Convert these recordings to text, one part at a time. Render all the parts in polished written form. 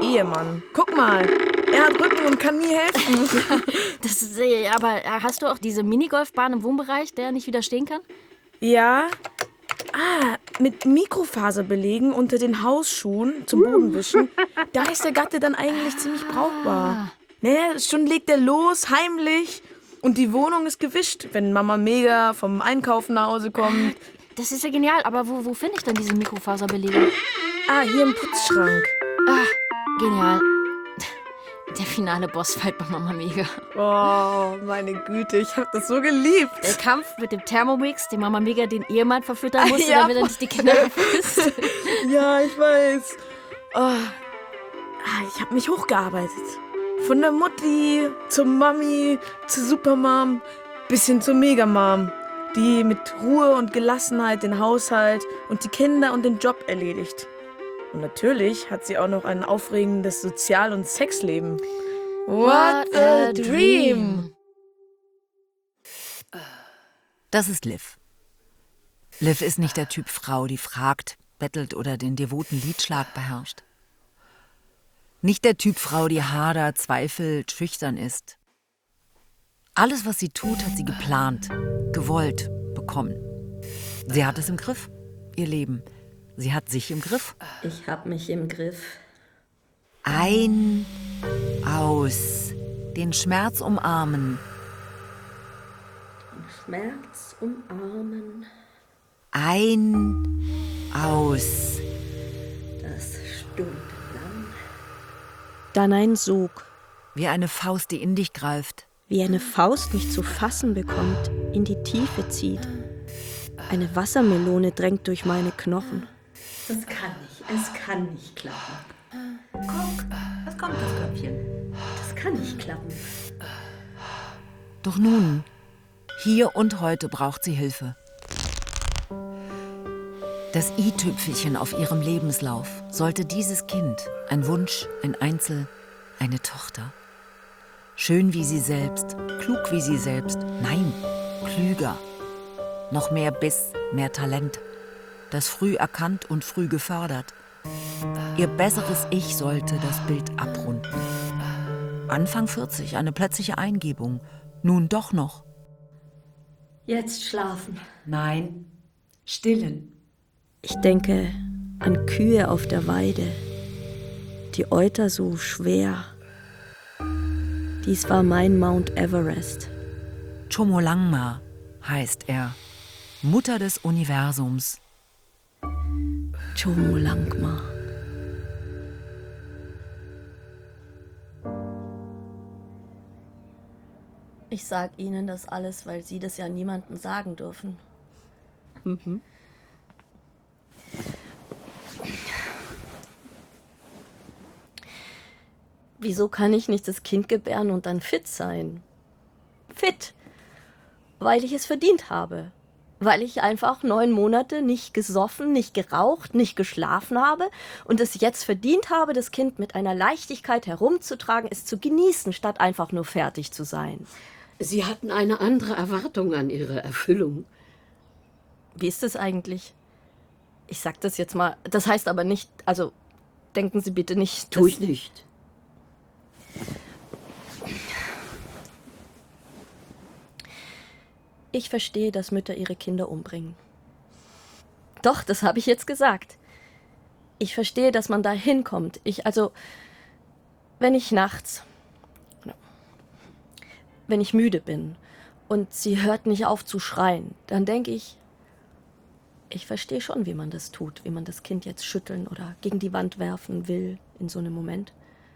Ehemann. Guck mal, er hat Rücken und kann nie helfen. Aber hast du auch diese Minigolfbahn im Wohnbereich, der nicht widerstehen kann? Ja. Mit Mikrofaserbelegen unter den Hausschuhen zum Bodenwischen. Da ist der Gatte dann eigentlich ziemlich brauchbar. Naja, schon legt er los, heimlich. Und die Wohnung ist gewischt, wenn Mama Mega vom Einkaufen nach Hause kommt. Das ist ja genial, aber wo finde ich denn diese Mikrofaserbelege? Hier im Putzschrank. Genial. Der finale Bossfight bei Mama Mega. Oh, meine Güte, ich hab das so geliebt. Der Kampf mit dem Thermomix, den Mama Mega den Ehemann verfüttern musste, Ja, damit er nicht die Kinder frisst. Ja, ich weiß. Ich hab mich hochgearbeitet. Von der Mutti zur Mami, zur Supermom, bis hin zur Megamom, die mit Ruhe und Gelassenheit den Haushalt und die Kinder und den Job erledigt. Und natürlich hat sie auch noch ein aufregendes Sozial- und Sexleben. What a dream! Das ist Liv. Liv ist nicht der Typ Frau, die fragt, bettelt oder den devoten Liedschlag beherrscht. Nicht der Typ Frau, die hadert, zweifelt, schüchtern ist. Alles, was sie tut, hat sie geplant, gewollt, bekommen. Sie hat es im Griff, ihr Leben. Sie hat sich im Griff. Ich hab mich im Griff. Ein, aus, den Schmerz umarmen. Den Schmerz umarmen. Ein, aus. Das stundenlang. Dann ein Sog. Wie eine Faust, die in dich greift. Wie eine Faust mich zu fassen bekommt, in die Tiefe zieht. Eine Wassermelone drängt durch meine Knochen. Das kann nicht, es kann nicht klappen. Guck, was kommt das Köpfchen? Das kann nicht klappen. Doch nun, hier und heute braucht sie Hilfe. Das i-Tüpfelchen auf ihrem Lebenslauf sollte dieses Kind, ein Wunsch, ein Einzel, eine Tochter. Schön wie sie selbst, klug wie sie selbst, nein, klüger. Noch mehr Biss, mehr Talent. Das früh erkannt und früh gefördert. Ihr besseres Ich sollte das Bild abrunden. Anfang 40, eine plötzliche Eingebung. Nun doch noch. Jetzt schlafen. Nein, stillen. Ich denke an Kühe auf der Weide, die Euter so schwer. Dies war mein Mount Everest. Chomolungma heißt er. Mutter des Universums. Chomolungma. Ich sag Ihnen das alles, weil Sie das ja niemandem sagen dürfen. Wieso kann ich nicht das Kind gebären und dann fit sein? Fit, weil ich es verdient habe. Weil ich einfach 9 Monate nicht gesoffen, nicht geraucht, nicht geschlafen habe und es jetzt verdient habe, das Kind mit einer Leichtigkeit herumzutragen, es zu genießen, statt einfach nur fertig zu sein. Sie hatten eine andere Erwartung an Ihre Erfüllung. Wie ist das eigentlich? Ich sag das jetzt mal, das heißt aber nicht, also denken Sie bitte nicht... Tu ich nicht. Ich verstehe, dass Mütter ihre Kinder umbringen. Doch, das habe ich jetzt gesagt. Ich verstehe, dass man da hinkommt. Wenn ich nachts, wenn ich müde bin und sie hört nicht auf zu schreien, dann denke ich, ich verstehe schon, wie man das tut, wie man das Kind jetzt schütteln oder gegen die Wand werfen will in so einem Moment.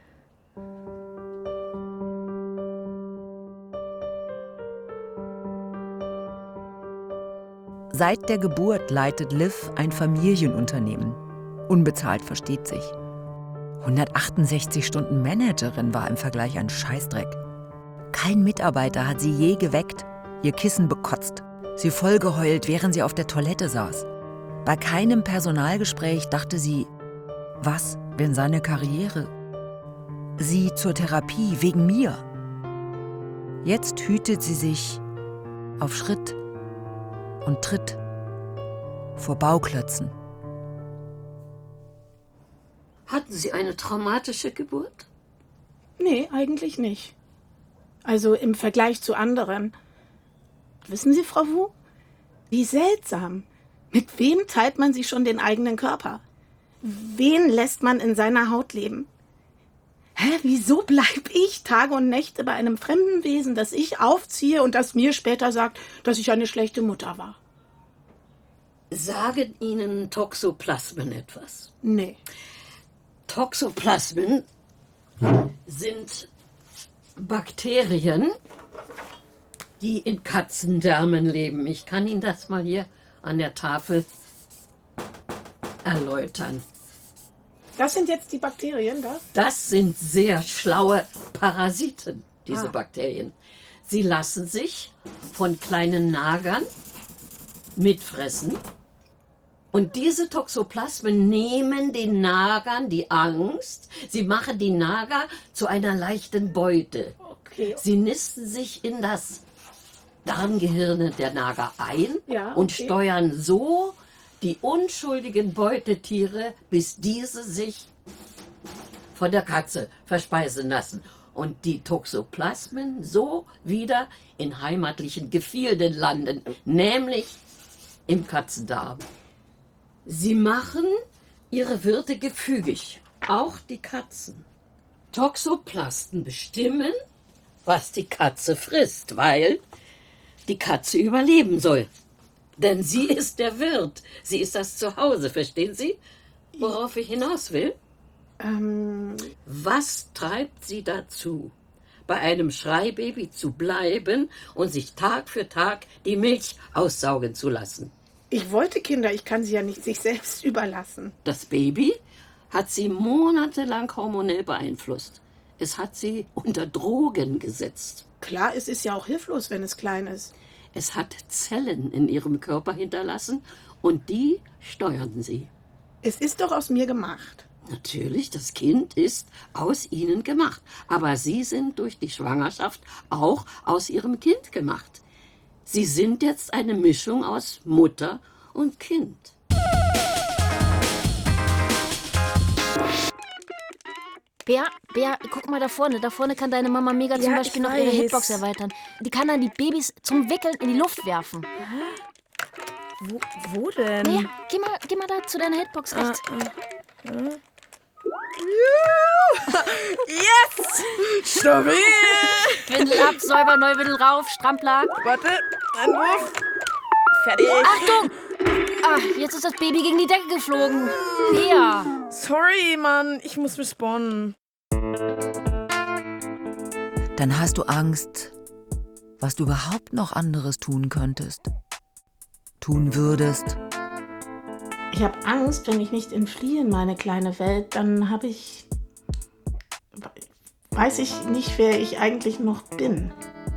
Seit der Geburt leitet Liv ein Familienunternehmen. Unbezahlt, versteht sich. 168 Stunden Managerin war im Vergleich ein Scheißdreck. Kein Mitarbeiter hat sie je geweckt, ihr Kissen bekotzt, sie vollgeheult, während sie auf der Toilette saß. Bei keinem Personalgespräch dachte sie, was, wenn seine Karriere? Sie zur Therapie wegen mir. Jetzt hütet sie sich auf Schritt und Tritt vor Bauklötzen. Hatten Sie eine traumatische Geburt? Nee, eigentlich nicht. Also im Vergleich zu anderen. Wissen Sie, Frau Wu? Wie seltsam. Mit wem teilt man sich schon den eigenen Körper? Wen lässt man in seiner Haut leben? Wieso bleib ich Tage und Nächte bei einem fremden Wesen, das ich aufziehe und das mir später sagt, dass ich eine schlechte Mutter war? Sagen Ihnen Toxoplasmen etwas? Nee. Toxoplasmen sind Bakterien, die in Katzendärmen leben. Ich kann Ihnen das mal hier an der Tafel erläutern. Das sind jetzt die Bakterien da? Das sind sehr schlaue Parasiten, diese Bakterien. Sie lassen sich von kleinen Nagern mitfressen. Und diese Toxoplasmen nehmen den Nagern die Angst. Sie machen die Nager zu einer leichten Beute. Okay. Sie nisten sich in das Darmgehirn der Nager ein und steuern so die unschuldigen Beutetiere, bis diese sich von der Katze verspeisen lassen und die Toxoplasmen so wieder in heimatlichen Gefilden landen, nämlich im Katzendarm. Sie machen ihre Wirte gefügig, auch die Katzen. Toxoplasten bestimmen, was die Katze frisst, weil die Katze überleben soll. Denn sie ist der Wirt, sie ist das Zuhause, verstehen Sie, worauf ich hinaus will? Was treibt sie dazu, bei einem Schreibaby zu bleiben und sich Tag für Tag die Milch aussaugen zu lassen? Ich wollte Kinder, ich kann sie ja nicht sich selbst überlassen. Das Baby hat sie monatelang hormonell beeinflusst. Es hat sie unter Drogen gesetzt. Klar, es ist ja auch hilflos, wenn es klein ist. Es hat Zellen in ihrem Körper hinterlassen und die steuern sie. Es ist doch aus mir gemacht. Natürlich, das Kind ist aus ihnen gemacht. Aber sie sind durch die Schwangerschaft auch aus ihrem Kind gemacht. Sie sind jetzt eine Mischung aus Mutter und Kind. Bea, guck mal da vorne. Da vorne kann deine Mama Mega zum Beispiel noch ihre Hitbox erweitern. Die kann dann die Babys zum Wickeln in die Luft werfen. Wo denn? Bea, geh mal da zu deiner Hitbox rechts. Yes! Stabil! Windel ab, Säuber, Neuwindel rauf, Strampler. Warte, Anwurf. Fertig. Achtung! Jetzt ist das Baby gegen die Decke geflogen. Bea. Sorry, Mann, ich muss respawnen. Dann hast du Angst, was du überhaupt noch anderes tun könntest. Tun würdest. Ich habe Angst, wenn ich nicht entfliehe in meine kleine Welt, dann weiß ich nicht, wer ich eigentlich noch bin.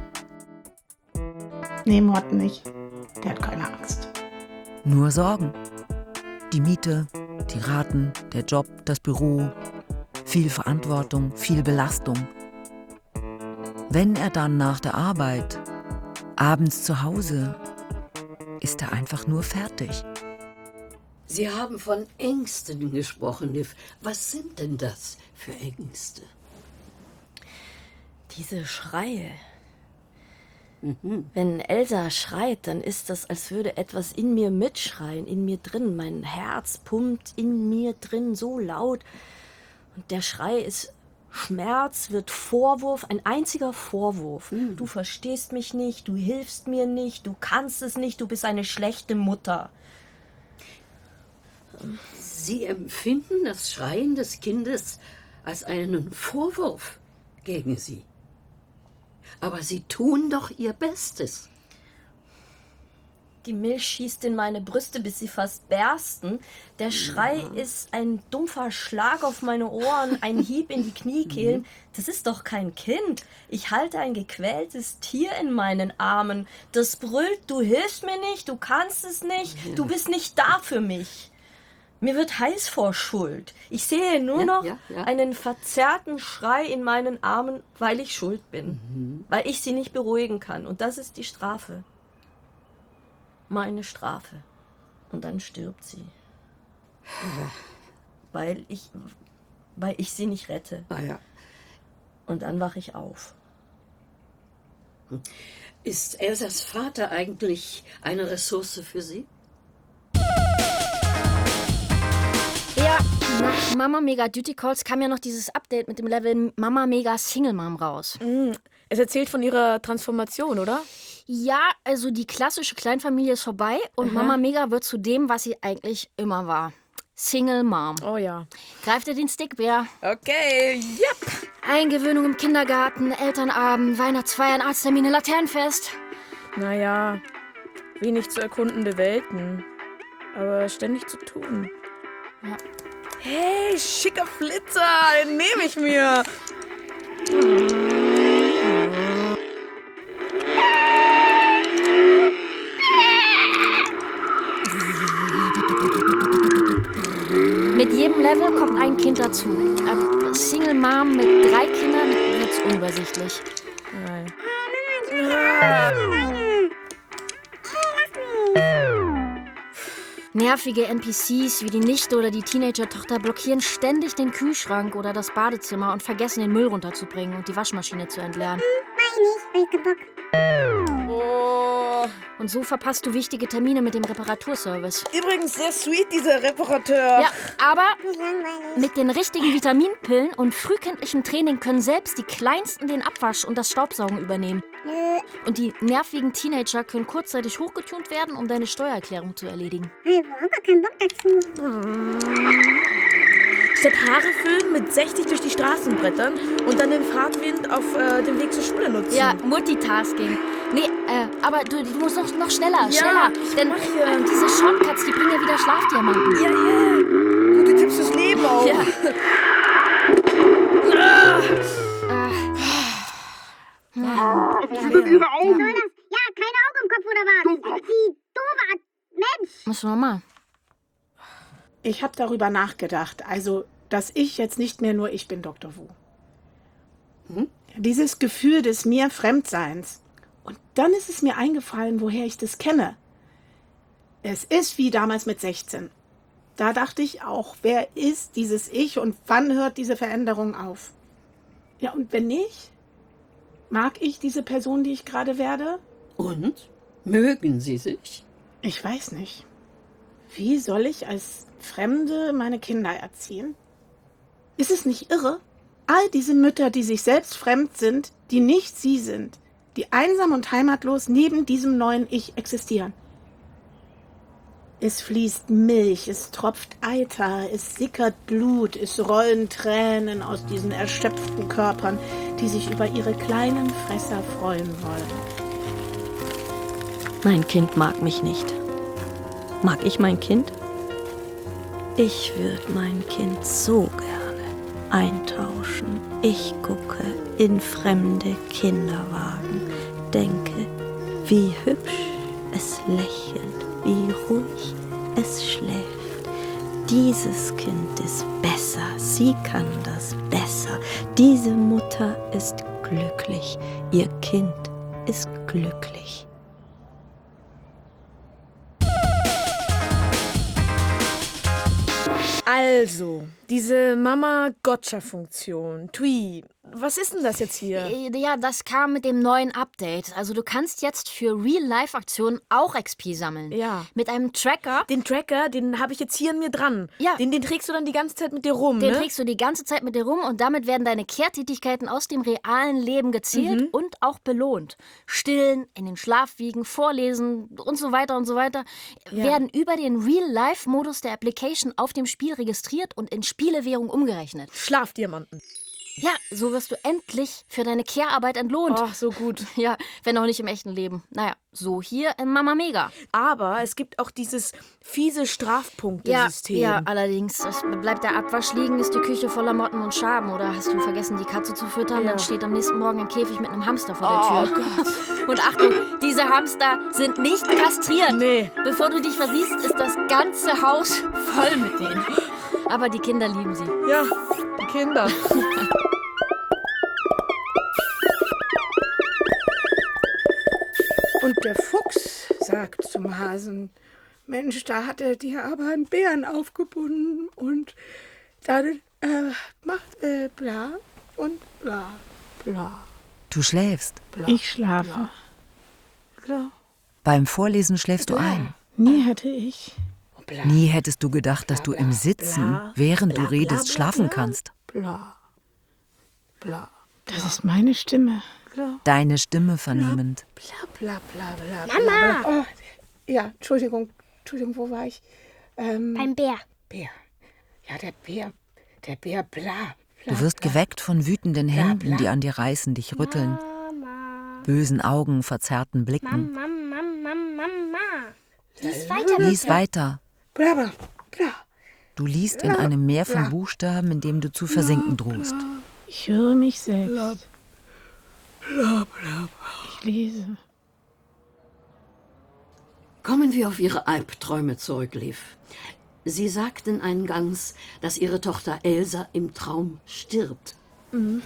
Nee, Mord nicht. Der hat keine Angst. Nur Sorgen. Die Miete, die Raten, der Job, das Büro. Viel Verantwortung, viel Belastung. Wenn er dann nach der Arbeit, abends zu Hause, ist er einfach nur fertig. Sie haben von Ängsten gesprochen, Liv. Was sind denn das für Ängste? Diese Schreie. Wenn Elsa schreit, dann ist das, als würde etwas in mir mitschreien, in mir drin. Mein Herz pumpt in mir drin so laut. Und der Schrei ist Schmerz, wird Vorwurf, ein einziger Vorwurf. Du verstehst mich nicht, du hilfst mir nicht, du kannst es nicht, du bist eine schlechte Mutter. Sie empfinden das Schreien des Kindes als einen Vorwurf gegen Sie. Aber Sie tun doch Ihr Bestes. Die Milch schießt in meine Brüste, bis sie fast bersten. Der Schrei ist ein dumpfer Schlag auf meine Ohren, ein Hieb in die Kniekehlen. Das ist doch kein Kind. Ich halte ein gequältes Tier in meinen Armen. Das brüllt, du hilfst mir nicht, du kannst es nicht, du bist nicht da für mich. Mir wird heiß vor Schuld. Ich sehe nur noch einen verzerrten Schrei in meinen Armen, weil ich schuld bin. Weil ich sie nicht beruhigen kann. Und das ist die Strafe. Meine Strafe. Und dann stirbt sie. Weil weil ich sie nicht rette. Ah ja. Und dann wache ich auf. Ist Elsas Vater eigentlich eine Ressource für Sie? Ja, nach Mama Mega Duty Calls kam ja noch dieses Update mit dem Level Mama Mega Single Mom raus. Es erzählt von ihrer Transformation, oder? Ja, also die klassische Kleinfamilie ist vorbei und Mama Mega wird zu dem, was sie eigentlich immer war. Single Mom. Oh ja. Greift ihr den Stick, Bär? Okay, yep. Eingewöhnung im Kindergarten, Elternabend, Weihnachtsfeiern, Arzttermine, Laternenfest. Naja, wenig zu erkundende Welten. Aber ständig zu tun. Ja. Hey, schicker Flitzer, den nehme ich mir. Mit jedem Level kommt ein Kind dazu. Single Mom mit 3 Kindern wird's unübersichtlich. Nein. Nervige NPCs wie die Nichte oder die Teenager-Tochter blockieren ständig den Kühlschrank oder das Badezimmer und vergessen, den Müll runterzubringen und die Waschmaschine zu entleeren. Oh. Und so verpasst du wichtige Termine mit dem Reparaturservice. Übrigens sehr sweet, dieser Reparateur. Ja, aber mit den richtigen Vitaminpillen und frühkindlichem Training können selbst die Kleinsten den Abwasch und das Staubsaugen übernehmen. Und die nervigen Teenager können kurzzeitig hochgetunt werden, um deine Steuererklärung zu erledigen. Statt Haare föhnen mit 60 durch die Straßen brettern und dann den Fahrtwind auf dem Weg zur Schule nutzen. Ja, Multitasking. Nee, aber du musst noch schneller, Ja, schneller. ich Denn mach ja. diese Shortcuts, die bringen ja wieder Schlafdiamanten. Ja, ja. Gute Tipps fürs Leben auch. Ja. Was ist diese Augen? Ja, keine Augen im Kopf oder was? Sie doofer Mensch. Musst du nochmal. Ich habe darüber nachgedacht, also, dass ich jetzt nicht mehr nur ich bin, Dr. Wu. Dieses Gefühl des mir Fremdseins. Und dann ist es mir eingefallen, woher ich das kenne. Es ist wie damals mit 16. Da dachte ich auch, wer ist dieses Ich und wann hört diese Veränderung auf? Ja, und wenn nicht, mag ich diese Person, die ich gerade werde? Und? Mögen Sie sich? Ich weiß nicht. Wie soll ich als Fremde meine Kinder erziehen? Ist es nicht irre? All diese Mütter, die sich selbst fremd sind, die nicht sie sind, die einsam und heimatlos neben diesem neuen Ich existieren. Es fließt Milch, es tropft Eiter, es sickert Blut, es rollen Tränen aus diesen erschöpften Körpern, die sich über ihre kleinen Fresser freuen wollen. Mein Kind mag mich nicht. Mag ich mein Kind? Ich würde mein Kind so gerne eintauschen. Ich gucke in fremde Kinderwagen, denke, wie hübsch es lächelt, wie ruhig es schläft. Dieses Kind ist besser, sie kann das besser. Diese Mutter ist glücklich, ihr Kind ist glücklich. Also, diese Mama-Gotcha-Funktion, Tui, was ist denn das jetzt hier? Ja, das kam mit dem neuen Update. Also du kannst jetzt für Real-Life-Aktionen auch XP sammeln. Ja. Mit einem Tracker. Den Tracker, den habe ich jetzt hier an mir dran. Ja. Den trägst du dann die ganze Zeit mit dir rum, Den ne? trägst du die ganze Zeit mit dir rum und damit werden deine Kehrtätigkeiten aus dem realen Leben gezählt und auch belohnt. Stillen, in den Schlaf wiegen, vorlesen und so weiter werden über den Real-Life-Modus der Application auf dem Spiel registriert und in Spielewährung umgerechnet. Schlafdiamanten. Ja, so wirst du endlich für deine Care-Arbeit entlohnt. Ach, so gut. Ja, wenn auch nicht im echten Leben. Naja, so hier in Mama Mega. Aber es gibt auch dieses fiese Strafpunktesystem. Ja, allerdings. Es bleibt der Abwasch liegen, ist die Küche voller Motten und Schaben. Oder hast du vergessen, die Katze zu füttern? Ja. Dann steht am nächsten Morgen ein Käfig mit einem Hamster vor der Tür. Oh Gott. Und Achtung, diese Hamster sind nicht kastriert. Nee. Bevor du dich versiehst, ist das ganze Haus voll mit denen. Aber die Kinder lieben sie. Ja, die Kinder. Und der Fuchs sagt zum Hasen, Mensch, da hat er dir aber einen Bären aufgebunden und dann Macht bla und bla, bla. Du schläfst. Bla, ich schlafe. Bla. Beim Vorlesen schläfst du ein. Nie hätte ich. Bla. Nie hättest du gedacht, dass du im Sitzen, während du redest, schlafen kannst. Bla, bla. Das ist meine Stimme. Deine Stimme vernehmend. Bla, bla, bla, bla. Mama! Oh, ja, Entschuldigung, wo war ich? Beim Bär. Bär. Ja, der Bär, bla. Du wirst geweckt von wütenden Händen, die an dir reißen, dich rütteln. Bösen Augen, verzerrten Blicken. Mama. Lies weiter, bitte. Lies weiter. Bla, bla, bla. Du liest in einem Meer von Buchstaben, in dem du zu versinken drohst. Ich höre mich selbst. Ich lese. Kommen wir auf Ihre Albträume zurück, Liv. Sie sagten eingangs, dass Ihre Tochter Elsa im Traum stirbt. Mhm.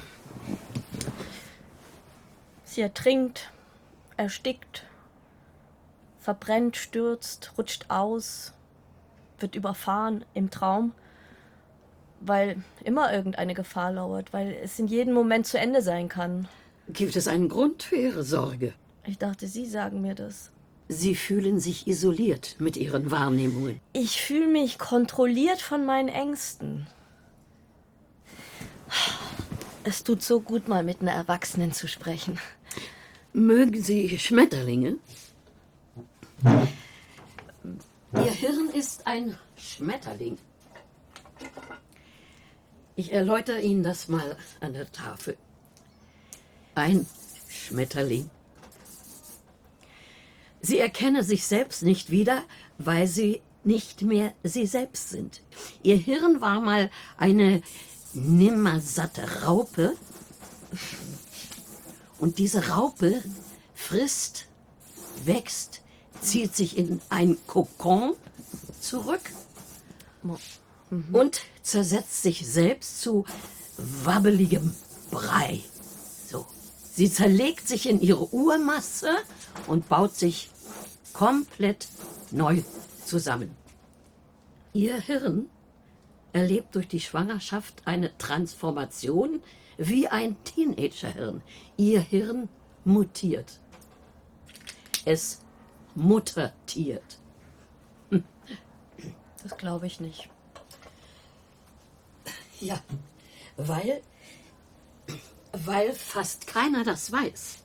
Sie ertrinkt, erstickt, verbrennt, stürzt, rutscht aus, wird überfahren im Traum, weil immer irgendeine Gefahr lauert, weil es in jedem Moment zu Ende sein kann. Gibt es einen Grund für Ihre Sorge? Ich dachte, Sie sagen mir das. Sie fühlen sich isoliert mit Ihren Wahrnehmungen. Ich fühle mich kontrolliert von meinen Ängsten. Es tut so gut, mal mit einer Erwachsenen zu sprechen. Mögen Sie Schmetterlinge? Ihr Hirn ist ein Schmetterling. Ich erläutere Ihnen das mal an der Tafel. Ein Schmetterling. Sie erkennen sich selbst nicht wieder, weil sie nicht mehr sie selbst sind. Ihr Hirn war mal eine nimmersatte Raupe. Und diese Raupe frisst, wächst, zieht sich in ein Kokon zurück und zersetzt sich selbst zu wabbeligem Brei. So. Sie zerlegt sich in ihre Urmasse und baut sich komplett neu zusammen. Ihr Hirn erlebt durch die Schwangerschaft eine Transformation wie ein Teenagerhirn. Ihr Hirn mutiert. Es muttertiert. Das glaube ich nicht. Ja, weil fast keiner das weiß.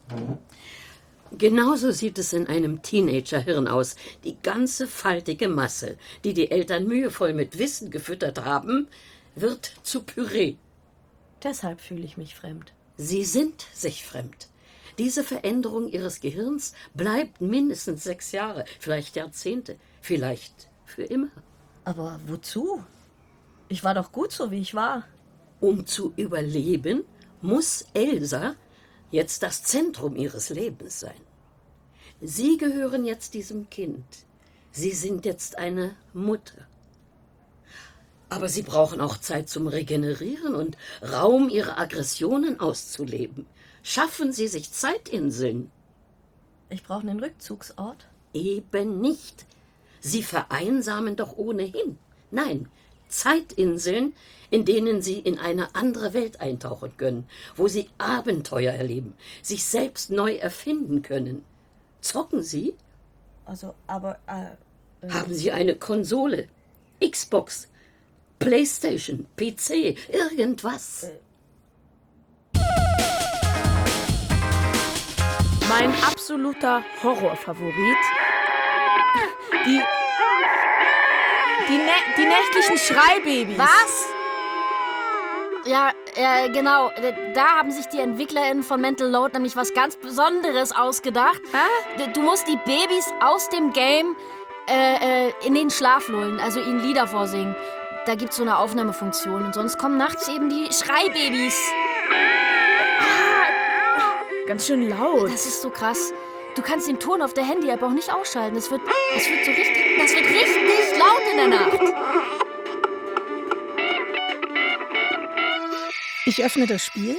Genauso sieht es in einem Teenagerhirn aus. Die ganze faltige Masse, die die Eltern mühevoll mit Wissen gefüttert haben, wird zu Püree. Deshalb fühle ich mich fremd. Sie sind sich fremd. Diese Veränderung ihres Gehirns bleibt mindestens 6 Jahre, vielleicht Jahrzehnte, vielleicht für immer. Aber wozu? Ich war doch gut so, wie ich war. Um zu überleben, muss Elsa jetzt das Zentrum ihres Lebens sein. Sie gehören jetzt diesem Kind. Sie sind jetzt eine Mutter. Aber sie brauchen auch Zeit zum Regenerieren und Raum, ihre Aggressionen auszuleben. Schaffen Sie sich Zeitinseln. Ich brauche einen Rückzugsort. Eben nicht. Sie vereinsamen doch ohnehin. Nein, Zeitinseln, in denen Sie in eine andere Welt eintauchen können, wo Sie Abenteuer erleben, sich selbst neu erfinden können. Zocken Sie? Haben Sie eine Konsole? Xbox? PlayStation? PC? Irgendwas? Mein absoluter Horrorfavorit. Die nächtlichen Schreibabys. Was? Ja, genau. Da haben sich die EntwicklerInnen von Mental Load nämlich was ganz Besonderes ausgedacht. Du musst die Babys aus dem Game in den Schlaf lullen, also ihnen Lieder vorsingen. Da gibt's so eine Aufnahmefunktion und sonst kommen nachts eben die Schreibabys. Ganz schön laut. Das ist so krass. Du kannst den Ton auf der Handy-App auch nicht ausschalten. Das wird richtig laut in der Nacht. Ich öffne das Spiel.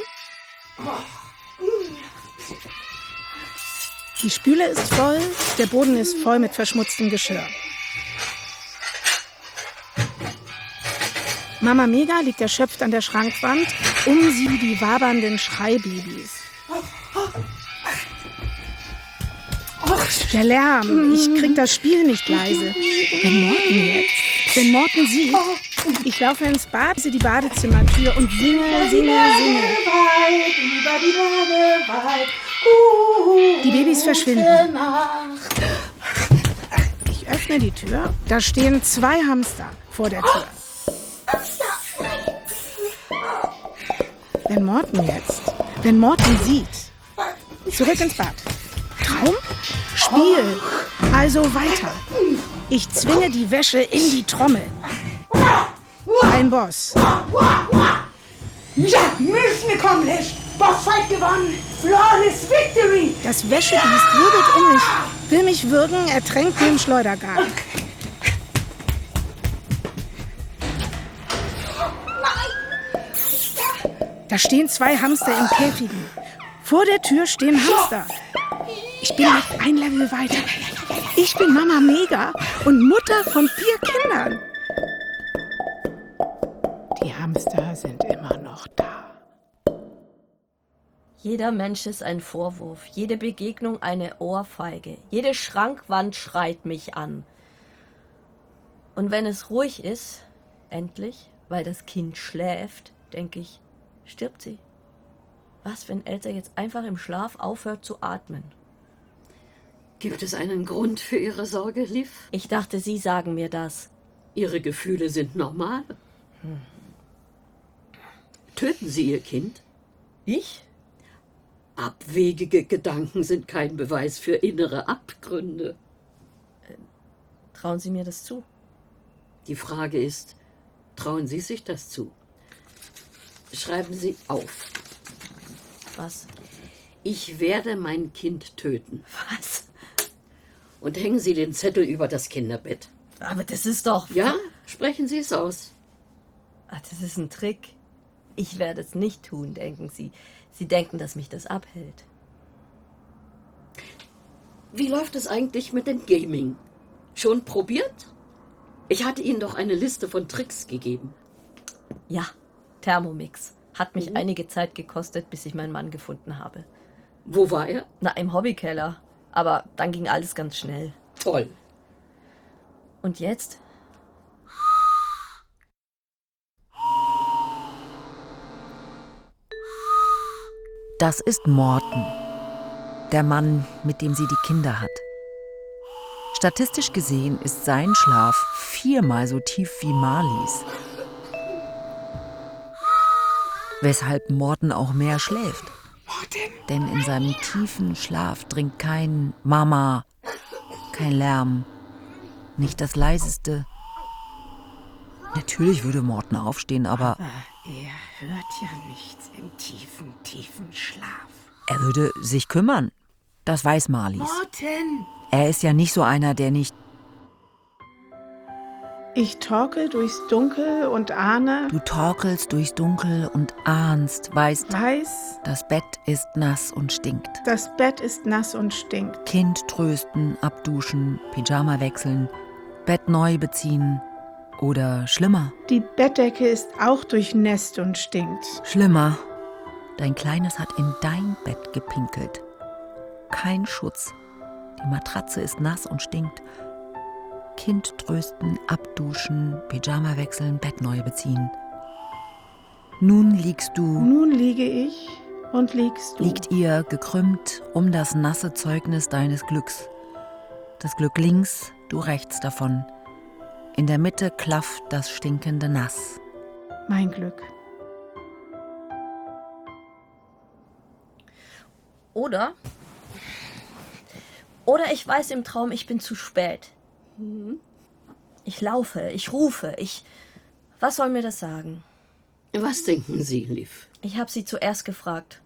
Die Spüle ist voll, der Boden ist voll mit verschmutztem Geschirr. Mama Mega liegt erschöpft an der Schrankwand, um sie die wabernden Schreibabys. Der Lärm, ich krieg das Spiel nicht leise. Wenn Morten sieht, ich laufe ins Bad, die Badezimmertür und singe. Die Babys verschwinden. Ich öffne die Tür, da stehen 2 Hamster vor der Tür. Wenn Morten sieht, zurück ins Bad. Traum? Spiel. Also weiter. Ich zwinge die Wäsche in die Trommel. Ein Boss. Ja, Mission accomplished. Bossfight gewonnen. Flawless victory. Das Wäschebiest wirbelt um mich, will mich würgen, ertränkt im Schleudergarten. Da stehen 2 Hamster in Käfigen. Vor der Tür stehen Hamster. Ich bin jetzt ein Level weiter. Ich bin Mama Mega und Mutter von 4 Kindern. Die Hamster sind immer noch da. Jeder Mensch ist ein Vorwurf, jede Begegnung eine Ohrfeige, jede Schrankwand schreit mich an. Und wenn es ruhig ist, endlich, weil das Kind schläft, denke ich, stirbt sie. Was, wenn Elsa jetzt einfach im Schlaf aufhört zu atmen? Gibt es einen Grund für Ihre Sorge, Liv? Ich dachte, Sie sagen mir das. Ihre Gefühle sind normal. Töten Sie Ihr Kind? Ich? Abwegige Gedanken sind kein Beweis für innere Abgründe. Trauen Sie mir das zu? Die Frage ist, trauen Sie sich das zu? Schreiben Sie auf. Was? Ich werde mein Kind töten. Was? Und hängen Sie den Zettel über das Kinderbett. Aber das ist doch... Ja, sprechen Sie es aus. Ach, das ist ein Trick. Ich werde es nicht tun, denken Sie. Sie denken, dass mich das abhält. Wie läuft es eigentlich mit dem Gaming? Schon probiert? Ich hatte Ihnen doch eine Liste von Tricks gegeben. Ja, Thermomix. Hat mich einige Zeit gekostet, bis ich meinen Mann gefunden habe. Wo war er? Na, im Hobbykeller. Aber dann ging alles ganz schnell. Toll. Und jetzt? Das ist Morten, der Mann, mit dem sie die Kinder hat. Statistisch gesehen ist sein Schlaf 4-mal so tief wie Marlies. Weshalb Morten auch mehr schläft. Denn in seinem tiefen Schlaf dringt kein Mama, kein Lärm, nicht das Leiseste. Natürlich würde Morten aufstehen, aber Er hört ja nichts im tiefen Schlaf. er würde sich kümmern. Das weiß Marlies. Morten! Er ist ja nicht so einer, der nicht... Ich torkel durchs Dunkel und ahne... Du torkelst durchs Dunkel und ahnst, weißt, das Bett ist nass und stinkt. Das Bett ist nass und stinkt. Kind trösten, abduschen, Pyjama wechseln, Bett neu beziehen oder schlimmer. Die Bettdecke ist auch durchnässt und stinkt. Schlimmer. Dein Kleines hat in dein Bett gepinkelt. Kein Schutz. Die Matratze ist nass und stinkt. Kind trösten, abduschen, Pyjama wechseln, Bett neu beziehen. Nun liegst du... Nun liege ich und liegst du. Liegt ihr gekrümmt um das nasse Zeugnis deines Glücks. Das Glück links, du rechts davon. In der Mitte klafft das stinkende Nass. Mein Glück. Oder ich weiß im Traum, ich bin zu spät. Ich laufe, ich rufe, Was soll mir das sagen? Was denken Sie, Liv? Ich habe Sie zuerst gefragt.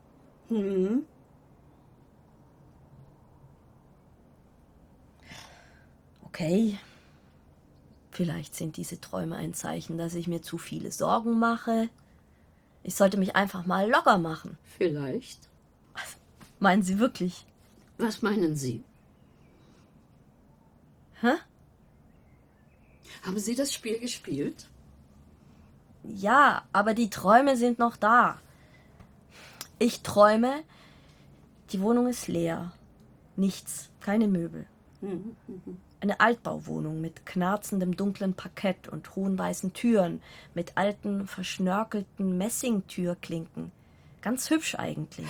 Okay. Vielleicht sind diese Träume ein Zeichen, dass ich mir zu viele Sorgen mache. Ich sollte mich einfach mal locker machen. Vielleicht. Was meinen Sie wirklich? Was meinen Sie? Hä? Haben Sie das Spiel gespielt? Ja, aber die Träume sind noch da. Ich träume, die Wohnung ist leer. Nichts, keine Möbel. Eine Altbauwohnung mit knarzendem dunklen Parkett und hohen weißen Türen, mit alten, verschnörkelten Messingtürklinken. Ganz hübsch eigentlich.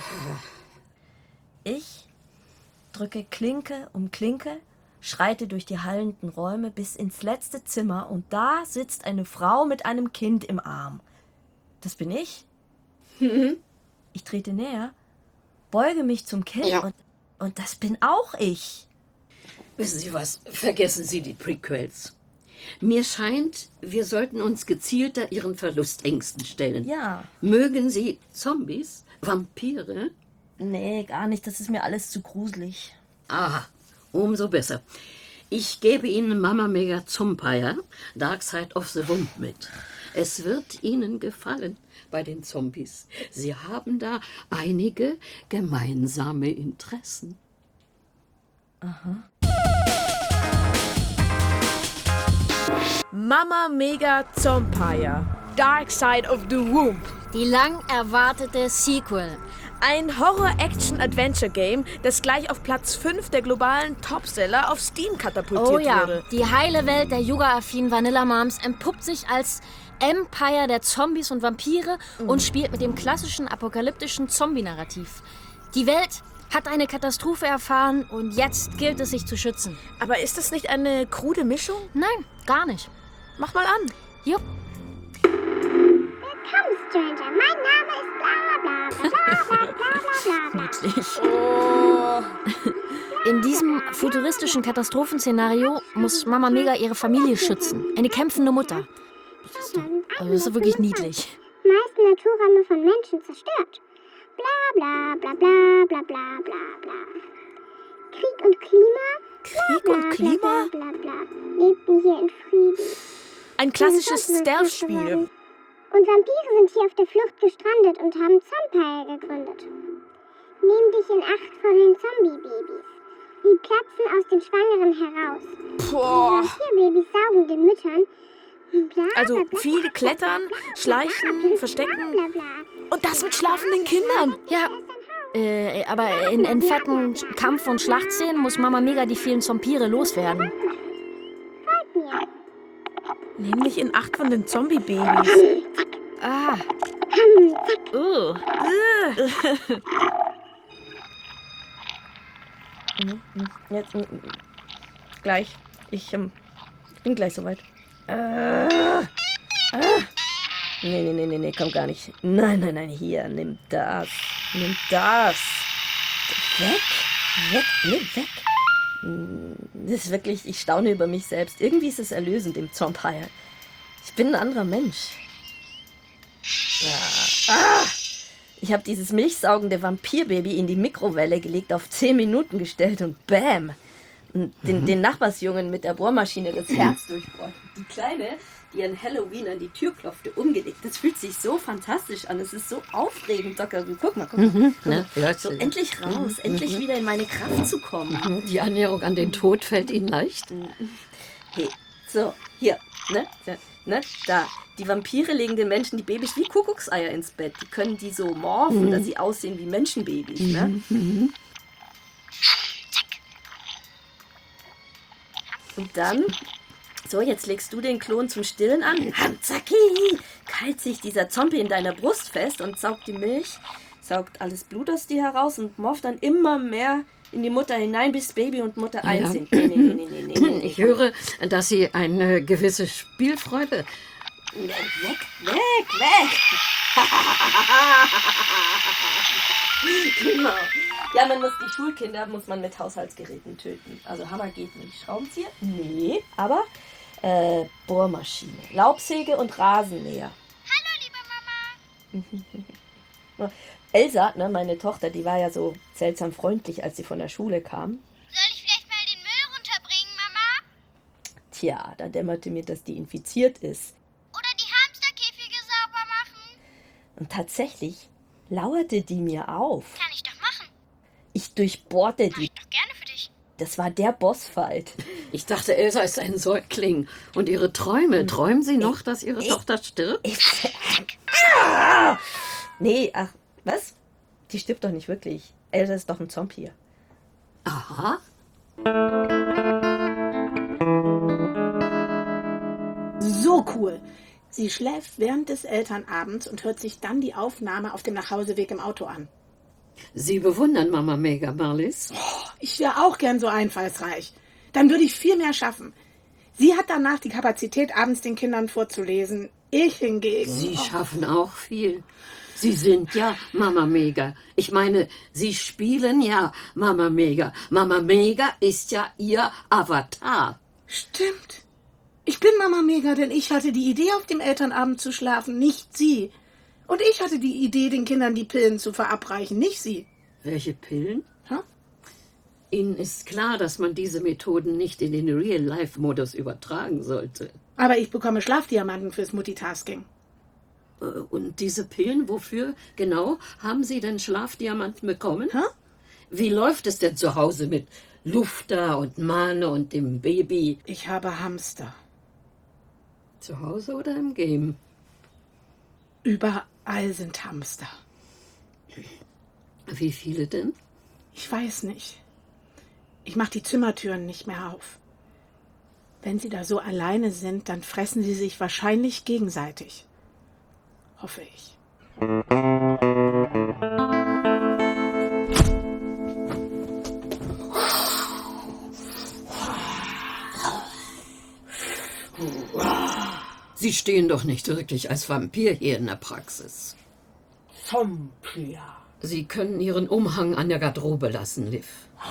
Ich drücke Klinke um Klinke, schreite durch die hallenden Räume bis ins letzte Zimmer und da sitzt eine Frau mit einem Kind im Arm. Das bin ich. Ich trete näher, beuge mich zum Kind und das bin auch ich. Wissen Sie was? Vergessen Sie die Prequels. Mir scheint, wir sollten uns gezielter Ihren Verlustängsten stellen. Ja. Mögen Sie Zombies, Vampire? Nee, gar nicht. Das ist mir alles zu gruselig. Aha, umso besser. Ich gebe Ihnen Mama Mega Zompire, Dark Side of the Womb mit. Es wird Ihnen gefallen bei den Zombies. Sie haben da einige gemeinsame Interessen. Aha. Mama Mega Zompire, Dark Side of the Womb. Die lang erwartete Sequel. Ein Horror-Action-Adventure-Game, das gleich auf Platz 5 der globalen Topseller auf Steam katapultiert wurde. Die heile Welt der yoga-affinen Vanilla Moms entpuppt sich als Empire der Zombies und Vampire und spielt mit dem klassischen apokalyptischen Zombie-Narrativ. Die Welt hat eine Katastrophe erfahren und jetzt gilt es, sich zu schützen. Aber ist das nicht eine krude Mischung? Nein, gar nicht. Mach mal an. Jupp. Willkommen, Stranger. Mein Name ist bla bla bla bla bla bla bla bla. In diesem futuristischen Katastrophenszenario muss Mama Mega ihre Familie schützen. Eine kämpfende Mutter. Das ist wirklich niedlich. Meisten Naturräume von Menschen zerstört. Bla bla bla bla bla bla bla bla. Krieg und Klima. Krieg und Klima? Bla bla bla. Lebten hier in Frieden. Ein klassisches Stealth-Spiel. Und Vampire sind hier auf der Flucht gestrandet und haben Zompire gegründet. Nimm dich in Acht vor den Zombie-Babys. Die platzen aus den Schwangeren heraus. Boah. Die Vampirbabys saugen den Müttern. Bla, Also bla, bla, viel klettern, schleichen, verstecken bla, bla. und das mit schlafenden Kindern. Ja, aber in fetten Kampf- und Schlachtszenen muss Mama Mega die vielen Zompire loswerden. Folgt mir. Nämlich in Acht von den Zombie-Babys. Ah. Jetzt, gleich. Ich bin gleich soweit. Nee, komm gar nicht. Nein, hier, nimm das. Nimm das. Weg. Das ist wirklich, ich staune über mich selbst. Irgendwie ist es erlösend im Zompire. Ich bin ein anderer Mensch. Ich habe dieses milchsaugende Vampirbaby in die Mikrowelle gelegt, auf 10 Minuten gestellt und bam! Den Nachbarsjungen mit der Bohrmaschine das Herz durchbohrt. Die Kleine, die an Halloween an die Tür klopfte, umgelegt. Das fühlt sich so fantastisch an. Es ist so aufregend, Docker. Guck mal. So endlich raus, endlich wieder in meine Kraft zu kommen. Die Annäherung an den Tod fällt Ihnen leicht? Hey, so, hier, ne, da. Die Vampire legen den Menschen die Babys wie Kuckuckseier ins Bett. Die können die so morphen, dass sie aussehen wie Menschenbabys, ne? Und dann, so, jetzt legst du den Klon zum Stillen an. Hamzaki! Keilt sich dieser Zombie in deiner Brust fest und saugt die Milch, saugt alles Blut aus dir heraus und morpht dann immer mehr in die Mutter hinein, bis Baby und Mutter eins sind. Nee. Ich höre, dass Sie eine gewisse Spielfreude... Weg! Genau. Ja, die Schulkinder muss man mit Haushaltsgeräten töten. Also Hammer geht nicht. Schraubenzieher? Nee. Aber Bohrmaschine, Laubsäge und Rasenmäher. Hallo, liebe Mama. Elsa, ne, meine Tochter, die war ja so seltsam freundlich, als sie von der Schule kam. Soll ich vielleicht mal den Müll runterbringen, Mama? Tja, da dämmerte mir, dass die infiziert ist. Oder die Hamsterkäfige sauber machen? Und tatsächlich lauerte die mir auf. Kann ich doch machen. Ich durchbohrte Mach die. ich doch gerne für dich. Das war der Bossfight. Ich dachte, Elsa ist ein Säugling. Und ihre Träume. Träumen Sie noch, dass Ihre Tochter stirbt? Nee, ach, was? Die stirbt doch nicht wirklich. Elsa ist doch ein Zombie. Aha. So cool. Sie schläft während des Elternabends und hört sich dann die Aufnahme auf dem Nachhauseweg im Auto an. Sie bewundern Mama Mega, Marlies. Ich wäre auch gern so einfallsreich. Dann würde ich viel mehr schaffen. Sie hat danach die Kapazität, abends den Kindern vorzulesen. Ich hingegen... Sie schaffen auch viel. Sie sind ja Mama Mega. Ich meine, Sie spielen ja Mama Mega. Mama Mega ist ja Ihr Avatar. Stimmt. Ich bin Mama Mega, denn ich hatte die Idee, auf dem Elternabend zu schlafen, nicht sie. Und ich hatte die Idee, den Kindern die Pillen zu verabreichen, nicht sie. Welche Pillen? Hä? Ihnen ist klar, dass man diese Methoden nicht in den Real-Life-Modus übertragen sollte. Aber ich bekomme Schlafdiamanten fürs Multitasking. Und diese Pillen, wofür genau haben Sie denn Schlafdiamanten bekommen? Hä? Wie läuft es denn zu Hause mit Lufter und Mane und dem Baby? Ich habe Hamster. Zu Hause oder im Game? Überall sind Hamster. Wie viele denn? Ich weiß nicht. Ich mache die Zimmertüren nicht mehr auf. Wenn sie da so alleine sind, dann fressen sie sich wahrscheinlich gegenseitig. Hoffe ich. Sie stehen doch nicht wirklich als Vampir hier in der Praxis. Vampir. Sie können Ihren Umhang an der Garderobe lassen, Liv.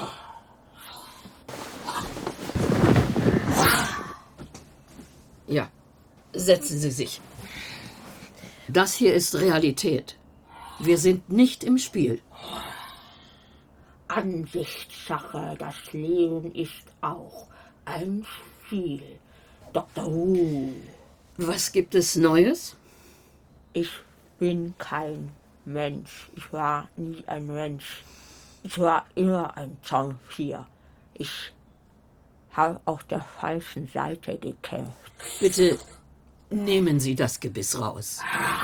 Ja, setzen Sie sich. Das hier ist Realität. Wir sind nicht im Spiel. Ansichtssache, das Leben ist auch ein Spiel. Dr. Who. Was gibt es Neues? Ich bin kein Mensch. Ich war nie ein Mensch. Ich war immer ein Vampir. Ich habe auf der falschen Seite gekämpft. Bitte nehmen Sie das Gebiss raus.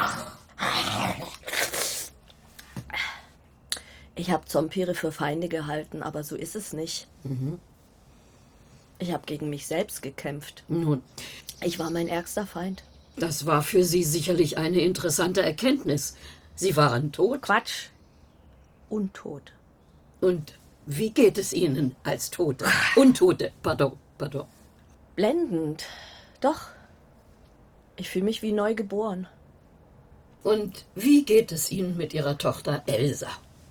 Ich habe Vampire für Feinde gehalten, aber so ist es nicht. Ich habe gegen mich selbst gekämpft. Nun, Ich war mein ärgster Feind. das war für Sie sicherlich eine interessante Erkenntnis. Sie waren tot. Quatsch. Untot. Und wie geht es Ihnen als Tote? Untote, pardon. Blendend. Doch. Ich fühle mich wie neu geboren. Und wie geht es Ihnen mit Ihrer Tochter Elsa?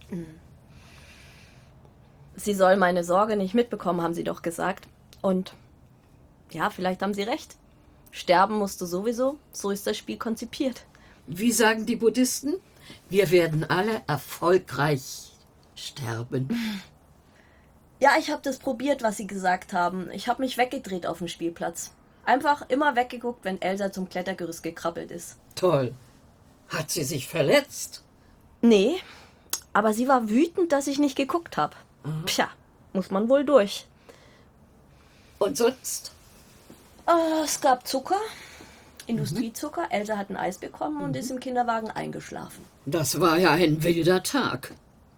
Sie soll meine Sorge nicht mitbekommen, haben sie doch gesagt. Und ja, vielleicht haben sie recht. Sterben musst du sowieso. So ist das Spiel konzipiert. Wie sagen die Buddhisten? Wir werden alle erfolgreich sterben. Ja, ich habe das probiert, was sie gesagt haben. Ich habe mich weggedreht auf dem Spielplatz. Einfach immer weggeguckt, wenn Elsa zum Klettergerüst gekrabbelt ist. Toll. Hat sie sich verletzt? Nee, aber sie war wütend, dass ich nicht geguckt habe. Tja, muss man wohl durch. Und sonst? Es gab Zucker, Industriezucker. Elsa hat ein Eis bekommen und ist im Kinderwagen eingeschlafen. Das war ja ein wilder Tag.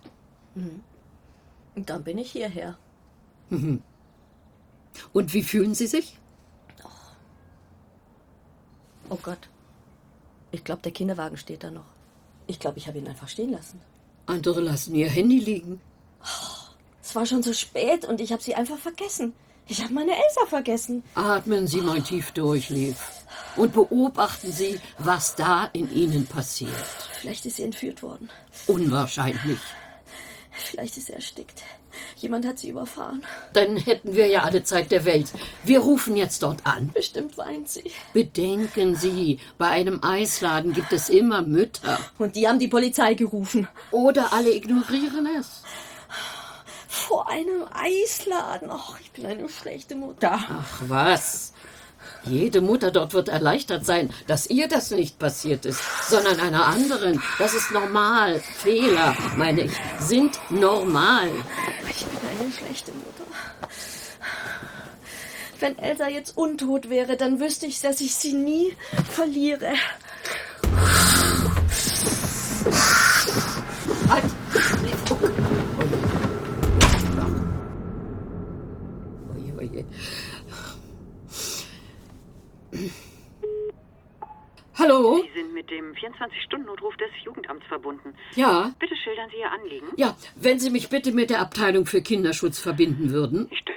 Und dann bin ich hierher. Und wie fühlen Sie sich? Oh Gott. Ich glaube, der Kinderwagen steht da noch. Ich glaube, ich habe ihn einfach stehen lassen. Andere lassen ihr Handy liegen. Es war schon so spät und ich habe sie einfach vergessen. Ich habe meine Elsa vergessen. Atmen Sie mal tief durch, Liv. Und beobachten Sie, was da in Ihnen passiert. Vielleicht ist sie entführt worden. Unwahrscheinlich. Vielleicht ist sie erstickt. Jemand hat sie überfahren. Dann hätten wir ja alle Zeit der Welt. Wir rufen jetzt dort an. Bestimmt weint sie. Bedenken Sie, bei einem Eisladen gibt es immer Mütter. Und die haben die Polizei gerufen. Oder alle ignorieren es. Vor einem Eisladen. Och, ich bin eine schlechte Mutter. Ach was. Jede Mutter dort wird erleichtert sein, dass ihr das nicht passiert ist, sondern einer anderen. Das ist normal. Fehler, meine ich, sind normal. Ich bin eine schlechte Mutter. Wenn Elsa jetzt untot wäre, dann wüsste ich, dass ich sie nie verliere. Halt! Oje. Hallo? Sie sind mit dem 24-Stunden-Notruf des Jugendamts verbunden. Ja? Bitte schildern Sie Ihr Anliegen. Ja, wenn Sie mich bitte mit der Abteilung für Kinderschutz verbinden würden. Ich